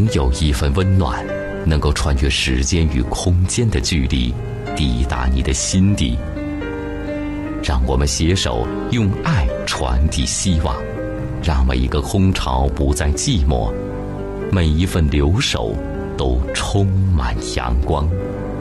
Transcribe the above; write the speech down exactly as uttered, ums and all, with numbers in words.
总有一份温暖，能够穿越时间与空间的距离，抵达你的心底。让我们携手用爱传递希望，让每一个空巢不再寂寞，每一份留守都充满阳光。